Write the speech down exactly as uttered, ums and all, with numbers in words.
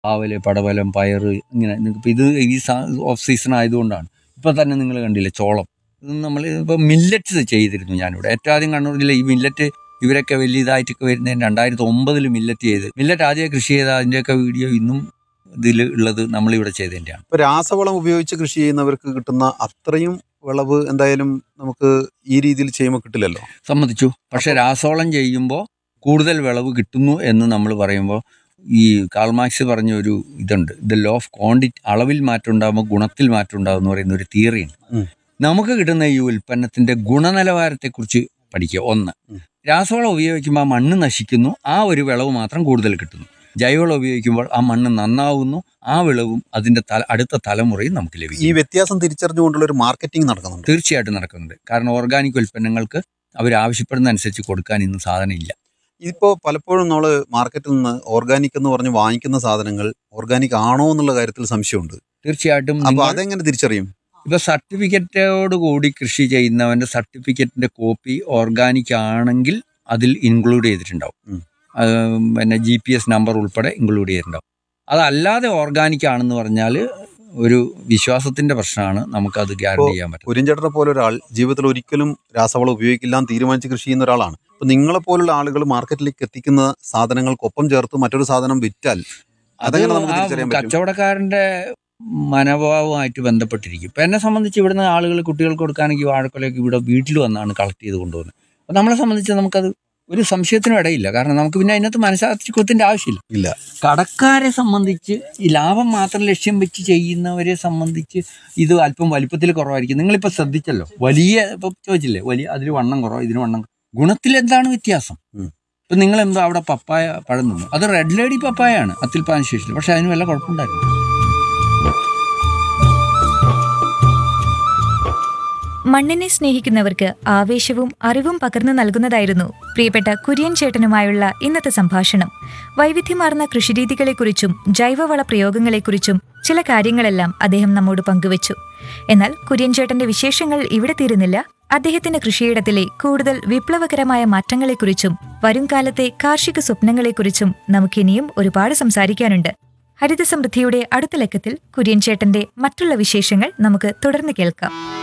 പാവല്, പടവലം, പയറ്, ഇങ്ങനെ ഇപ്പം ഇത് ഈ ഓഫ് സീസൺ ആയതുകൊണ്ടാണ്. ഇപ്പം തന്നെ നിങ്ങൾ കണ്ടില്ലേ ചോളം, ഇത് നമ്മൾ ഇപ്പം മില്ലറ്റ്സ് ചെയ്തിരുന്നു ഞാനിവിടെ. ഏറ്റവും ആദ്യം കണ്ണൂർ ജില്ല ഈ മില്ലറ്റ് ഇവരൊക്കെ വലിയ ഇതായിട്ടൊക്കെ വരുന്നതിന് രണ്ടായിരത്തി ഒമ്പതിൽ മില്ലറ്റ് ചെയ്ത്, മില്ലറ്റ് ആദ്യം കൃഷി ചെയ്ത അതിൻ്റെയൊക്കെ വീഡിയോ ഇന്നും ഇതിൽ ഉള്ളത് നമ്മളിവിടെ ചെയ്തതിൻ്റെയാണ്. ഇപ്പോൾ രാസവളം ഉപയോഗിച്ച് കൃഷി ചെയ്യുന്നവർക്ക് കിട്ടുന്ന അത്രയും വിളവ് എന്തായാലും നമുക്ക് ഈ രീതിയിൽ ചെയ്യുമ്പോൾ കിട്ടില്ലല്ലോ. സമ്മതിച്ചു. പക്ഷെ രാസവളം ചെയ്യുമ്പോൾ കൂടുതൽ വിളവ് കിട്ടുന്നു എന്ന് നമ്മൾ പറയുമ്പോൾ ഈ കാൾമാക്സ് പറഞ്ഞ ഒരു ഇതുണ്ട്, ദ ലോ ഓഫ് ക്വാണ്ടിറ്റി, അളവിൽ മാറ്റം ഉണ്ടാകുമ്പോൾ ഗുണത്തിൽ മാറ്റം ഉണ്ടാകും എന്ന് പറയുന്ന ഒരു തിയറിയുണ്ട്. നമുക്ക് കിട്ടുന്ന ഈ ഉൽപ്പന്നത്തിന്റെ ഗുണനിലവാരത്തെക്കുറിച്ച് പഠിക്കുക. ഒന്ന്, രാസവളം ഉപയോഗിക്കുമ്പോൾ ആ മണ്ണ് നശിക്കുന്നു, ആ ഒരു വിളവ് മാത്രം കൂടുതൽ കിട്ടുന്നു. ജൈവവളം ഉപയോഗിക്കുമ്പോൾ ആ മണ്ണ് നന്നാവുന്നു, ആ വിളവും അതിന്റെ തല അടുത്ത തലമുറയും നമുക്ക് ലഭിക്കും. ഈ വ്യത്യാസം തിരിച്ചറിഞ്ഞുകൊണ്ടുള്ള ഒരു മാർക്കറ്റിംഗ് നടക്കുന്നുണ്ട്. തീർച്ചയായിട്ടും നടക്കുന്നുണ്ട്. കാരണം ഓർഗാനിക് ഉൽപ്പന്നങ്ങൾക്ക് അവർ ആവശ്യപ്പെടുന്ന അനുസരിച്ച് കൊടുക്കാൻ ഇന്ന് സാധനം ഇല്ല. ഇതിപ്പോൾ പലപ്പോഴും നമ്മൾ മാർക്കറ്റിൽ നിന്ന് ഓർഗാനിക് എന്ന് പറഞ്ഞ് വാങ്ങിക്കുന്ന സാധനങ്ങൾ ഓർഗാനിക് ആണോ എന്നുള്ള കാര്യത്തിൽ സംശയമുണ്ട്. തീർച്ചയായിട്ടും. അപ്പോൾ അതെങ്ങനെ തിരിച്ചറിയും? ഇപ്പൊ സർട്ടിഫിക്കറ്റോട് കൂടി കൃഷി ചെയ്യുന്നവന്റെ സർട്ടിഫിക്കറ്റിന്റെ കോപ്പി ഓർഗാനിക് ആണെങ്കിൽ അതിൽ ഇൻക്ലൂഡ് ചെയ്തിട്ടുണ്ടാവും. പിന്നെ ജി പി എസ് നമ്പർ ഉൾപ്പെടെ ഇൻക്ലൂഡ് ചെയ്തിട്ടുണ്ടാവും. അതല്ലാതെ ഓർഗാനിക് ആണെന്ന് പറഞ്ഞാൽ ഒരു വിശ്വാസത്തിന്റെ പ്രശ്നമാണ്, നമുക്കത് ഗ്യാരണ്ടി ചെയ്യാൻ പറ്റും. കുര്യൻചേട്ടനെ പോലെ ഒരാൾ ജീവിതത്തിൽ ഒരിക്കലും രാസവളം ഉപയോഗിക്കില്ല എന്ന് തീരുമാനിച്ച് കൃഷി ചെയ്യുന്ന ഒരാളാണ്. അപ്പൊ നിങ്ങളെപ്പോലുള്ള ആളുകൾ മാർക്കറ്റിലേക്ക് എത്തിക്കുന്ന സാധനങ്ങൾക്കൊപ്പം ചേർത്ത് മറ്റൊരു സാധനം വിറ്റാൽ അതെങ്ങനെ നമുക്ക് തിരിച്ചറിയാൻ പറ്റും? കച്ചവടക്കാരന്റെ മനോഭാവമായിട്ട് ബന്ധപ്പെട്ടിരിക്കും. ഇപ്പം എന്നെ സംബന്ധിച്ച് ഇവിടുന്ന് ആളുകൾ കുട്ടികൾക്ക് കൊടുക്കുകയാണെങ്കിൽ വാഴക്കൊലയൊക്കെ ഇവിടെ വീട്ടിൽ വന്നാണ് കളക്ട് ചെയ്ത് കൊണ്ടുപോകുന്നത്. അപ്പം നമ്മളെ സംബന്ധിച്ച് നമുക്കത് ഒരു സംശയത്തിനും ഇടയില്ല. കാരണം നമുക്ക് പിന്നെ അതിനകത്ത് മനസ്സാക്ഷിത്വത്തിൻ്റെ ആവശ്യമില്ല. ഇല്ല. കടക്കാരെ സംബന്ധിച്ച് ഈ ലാഭം മാത്രം ലക്ഷ്യം വെച്ച് ചെയ്യുന്നവരെ സംബന്ധിച്ച് ഇത് അല്പം വലിപ്പത്തിൽ കുറവായിരിക്കും. നിങ്ങളിപ്പോൾ ശ്രദ്ധിച്ചല്ലോ, വലിയ ഇപ്പം ചോദിച്ചില്ലേ, വലിയ അതിൽ വണ്ണം കുറവ്, ഇതിന് വണ്ണം, ഗുണത്തിൽ എന്താണ് വ്യത്യാസം? ഇപ്പം നിങ്ങൾ എന്താ അവിടെ പപ്പായ പഴം തിന്നു, അത് റെഡ് ലേഡി പപ്പായാണ് അത്യുൽപാദന ശേഷിയിൽ, പക്ഷെ അതിന് വല്ല കുഴപ്പമുണ്ടായിരുന്നു. മണ്ണിനെ സ്നേഹിക്കുന്നവർക്ക് ആവേശവും അറിവും പകർന്നു നൽകുന്നതായിരുന്നു പ്രിയപ്പെട്ട കുര്യൻ ചേട്ടനുമായുള്ള ഇന്നത്തെ സംഭാഷണം. വൈവിധ്യമാർന്ന കൃഷിരീതികളെക്കുറിച്ചും ജൈവവള പ്രയോഗങ്ങളെക്കുറിച്ചും ചില കാര്യങ്ങളെല്ലാം അദ്ദേഹം നമ്മോട് പങ്കുവച്ചു. എന്നാൽ കുര്യൻ ചേട്ടന്റെ വിശേഷങ്ങൾ ഇവിടെ തീരുന്നില്ല. അദ്ദേഹത്തിന്റെ കൃഷിയിടത്തിലെ കൂടുതൽ വിപ്ലവകരമായ മാറ്റങ്ങളെക്കുറിച്ചും വരുംകാലത്തെ കാർഷിക സ്വപ്നങ്ങളെക്കുറിച്ചും നമുക്കിനിയും ഒരുപാട് സംസാരിക്കാനുണ്ട്. ഹരിതസമൃദ്ധിയുടെ അടുത്ത ലക്കത്തിൽ കുര്യൻ ചേട്ടന്റെ മറ്റുള്ള വിശേഷങ്ങൾ നമുക്ക് തുടർന്ന് കേൾക്കാം.